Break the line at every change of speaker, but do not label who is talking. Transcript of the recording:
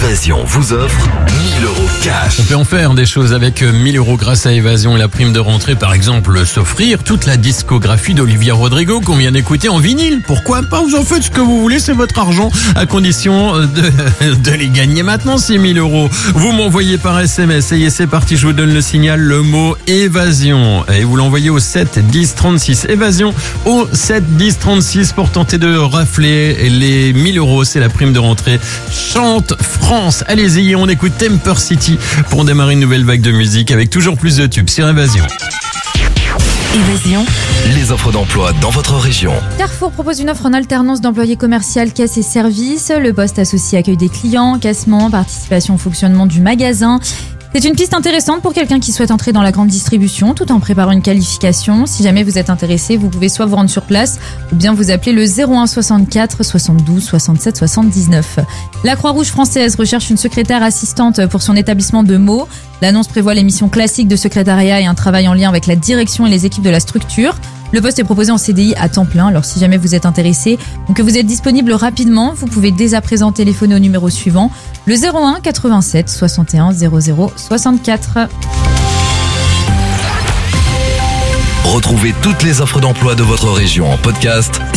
Évasion vous offre 1000 € cash.
On peut en faire des choses avec 1000 € grâce à Évasion et la prime de rentrée. Par exemple, s'offrir toute la discographie d'Olivia Rodrigo qu'on vient d'écouter en vinyle. Pourquoi pas? Vous en faites ce que vous voulez, c'est votre argent, à condition de les gagner maintenant, ces 1000 €. Vous m'envoyez par SMS. Ça y est, c'est parti, je vous donne le signal, le mot Évasion. Et vous l'envoyez au 7 10 36. Évasion au 7 10 36 pour tenter de rafler les 1000 €. C'est la prime de rentrée. Chante France. Allez-y, on écoute Temper City pour démarrer une nouvelle vague de musique avec toujours plus de tubes sur Évasion.
Évasion.
Les offres d'emploi dans votre région.
Carrefour propose une offre en alternance d'employé commercial caisse et services. Le poste associé accueil des clients, cassement, participation au fonctionnement du magasin. C'est une piste intéressante pour quelqu'un qui souhaite entrer dans la grande distribution tout en préparant une qualification. Si jamais vous êtes intéressé, vous pouvez soit vous rendre sur place ou bien vous appeler le 01 64 72 67 79. La Croix-Rouge française recherche une secrétaire assistante pour son établissement de Meaux. L'annonce prévoit les missions classiques de secrétariat et un travail en lien avec la direction et les équipes de la structure. Le poste est proposé en CDI à temps plein, alors si jamais vous êtes intéressé ou que vous êtes disponible rapidement, vous pouvez dès à présent téléphoner au numéro suivant, le 01 87 61 00 64.
Retrouvez toutes les offres d'emploi de votre région en podcast